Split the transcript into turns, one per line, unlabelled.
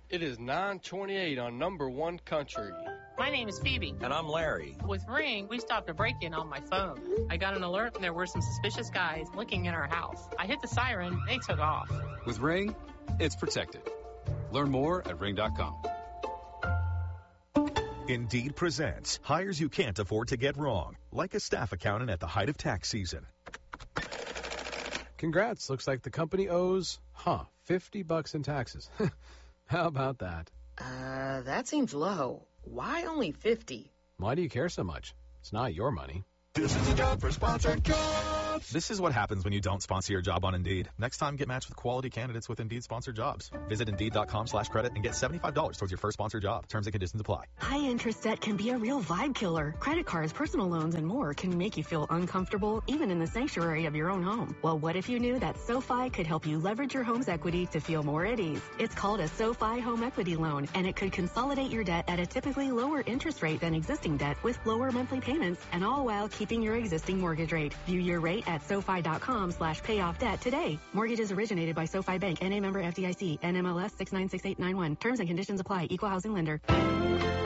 It is 9:28 on number one country.
My name is Phoebe.
And I'm Larry.
With Ring, we stopped a break-in on my phone. I got an alert and there were some suspicious guys looking at our house. I hit the siren, they took off.
With Ring, it's protected. Learn more at ring.com.
Indeed presents hires you can't afford to get wrong, like a staff accountant at the height of tax season.
Congrats. Looks like the company owes, $50 in taxes. How about that?
That seems low. Why only 50?
Why do you care so much? It's not your money.
This is a job for Sponsored Jobs.
This is what happens when you don't sponsor your job on Indeed. Next time, get matched with quality candidates with Indeed sponsored jobs. Visit Indeed.com/credit and get $75 towards your first sponsored job. Terms and conditions apply.
High interest debt can be a real vibe killer. Credit cards, personal loans, and more can make you feel uncomfortable, even in the sanctuary of your own home. Well, what if you knew that SoFi could help you leverage your home's equity to feel more at ease? It's called a SoFi Home Equity Loan, and it could consolidate your debt at a typically lower interest rate than existing debt with lower monthly payments, and all while keeping your existing mortgage rate. View your rate at SoFi.com/payoff debt today. Mortgages originated by SoFi Bank, NA member FDIC, NMLS 696891. Terms and conditions apply. Equal housing lender.